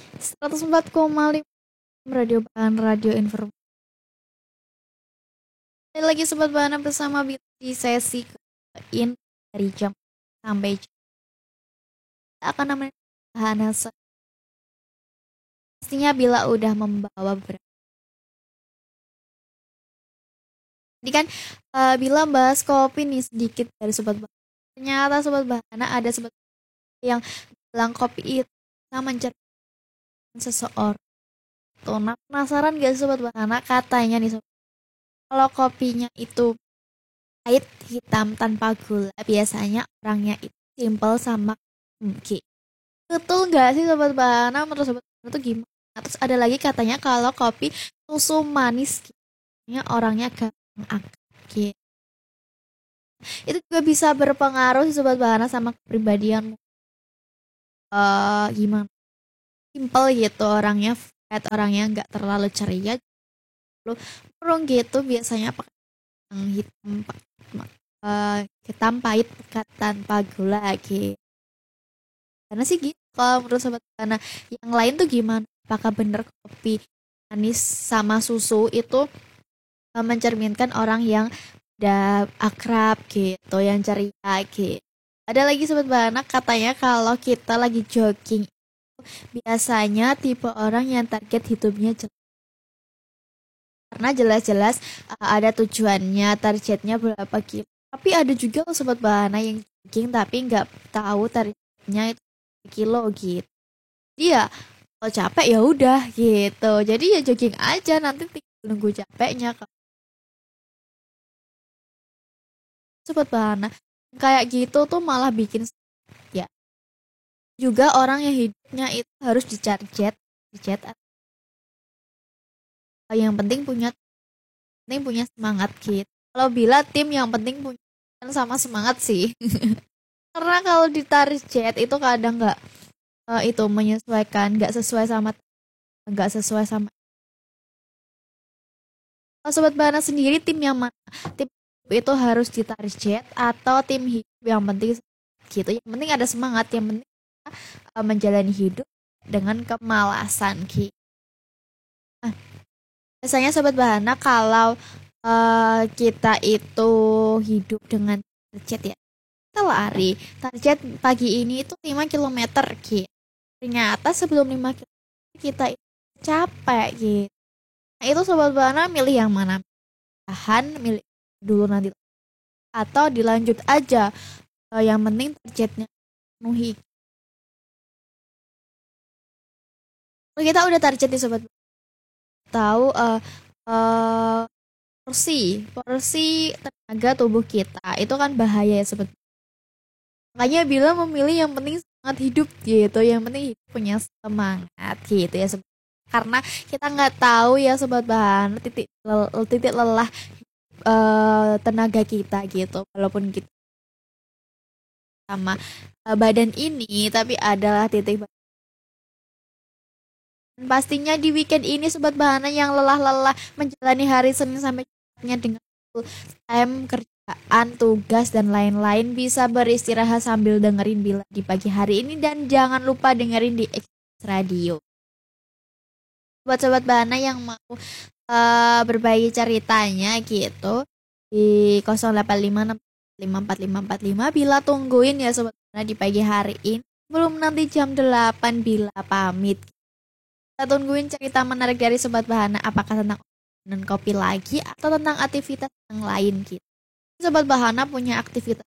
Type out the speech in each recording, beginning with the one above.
104,5 Radio Bahan Radio Informasi. Lagi Sobat Bahana bersama Bila di sesi in dari jam sampai jam. Kita akan namanya Bahana. Pastinya Bila udah membawa beberapa. Ini kan Bila bahas kopi nih sedikit dari Sobat Bahana. Ternyata Sobat Bahana ada Sobat yang bilang kopi itu bisa mencerminkan seseorang. Tuh, nah, penasaran gak Sobat Bahana? Katanya nih Sobat, kalau kopinya itu pahit hitam tanpa gula, biasanya orangnya itu simple sama mungkin. Betul nggak sih Sobat Bahana? Menurut Sobat Bahana itu gimana? Terus ada lagi katanya kalau kopi susu manis, orangnya gampang akrab gitu. Itu juga bisa berpengaruh sih Sobat Bahana sama kepribadianmu. Gimana? Simple gitu orangnya, flat, orangnya nggak terlalu ceria, lalu murung gitu, biasanya pakai yang hitam pahit pekat tanpa gula gitu. Karena sih gitu kalau menurut Sobat Bahana. Yang lain tuh gimana? Apakah bener kopi manis sama susu itu mencerminkan orang yang udah akrab gitu, yang ceria gitu? Ada lagi Sobat Bahana katanya kalau kita lagi jogging biasanya tipe orang yang target hidupnya jelas. Karena jelas-jelas ada tujuannya, targetnya berapa kilo. Tapi ada juga Sobat Bahana yang jogging tapi nggak tahu targetnya itu kilo gitu. Dia kalau capek ya udah gitu. Jadi ya jogging aja, nanti tinggal nunggu capeknya. Sobat Bahana kayak gitu tuh malah bikin ya. Juga orang yang hidupnya itu harus ditarget, yang penting punya semangat gitu. Kalau Bila tim yang penting punya sama semangat sih. Karena kalau ditarget itu kadang nggak itu menyesuaikan, nggak sesuai sama. Kalau Sobat Bahana sendiri tim yang mana? Tim itu harus ditarget atau tim hidup yang penting gitu. Yang penting ada semangat, yang penting menjalani hidup dengan kemalasan gitu. Nah, biasanya Sobat Bahana kalau kita itu hidup dengan target ya, kita lari target pagi ini itu 5 km gitu. Ternyata sebelum 5 km kita itu capek gitu. Nah itu Sobat Bahana milih yang mana? Tahan, milih dulu nanti atau dilanjut aja, yang penting targetnya penuhi. Kalau kita udah target nih Sobat, tahu porsi tenaga tubuh kita itu kan bahaya ya Sobat. Makanya Bila memilih yang penting semangat hidup gitu, yang penting hidup punya semangat gitu ya Sobat. Karena kita nggak tahu ya Sobat Bahan titik lelah tenaga kita gitu, walaupun kita sama badan ini tapi adalah titik. Dan pastinya di weekend ini Sobat Bahana yang lelah-lelah menjalani hari Senin sampai Jumatnya dengan full time kerjaan, tugas, dan lain-lain bisa beristirahat sambil dengerin Bila di pagi hari ini. Dan jangan lupa dengerin di X Radio. Buat Sobat Bahana yang mau berbagi ceritanya gitu di 0856 Bila tungguin ya Sobat Bahana di pagi hari ini. Belum nanti jam 8 Bila pamit. Kita tungguin cerita menarik dari Sobat Bahana, apakah tentang dan kopi lagi atau tentang aktivitas yang lain gitu. Sobat Bahana punya aktivitas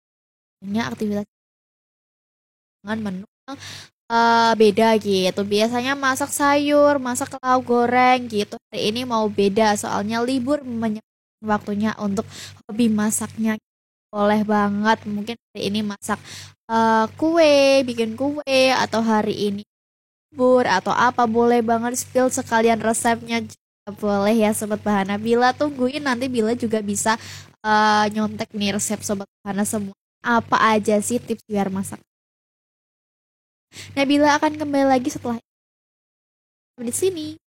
dengan menu yang beda gitu. Biasanya masak sayur, masak lauk goreng gitu. Hari ini mau beda soalnya libur, waktunya untuk hobi masaknya. Boleh banget, mungkin hari ini masak kue, bikin kue, atau hari ini atau apa, boleh banget spill sekalian resepnya juga boleh ya Sobat Bahana. Bila tungguin nanti Bila juga bisa nyontek nih resep Sobat Bahana semua. Apa aja sih tips biar masak. Nah Bila akan kembali lagi setelah di sini.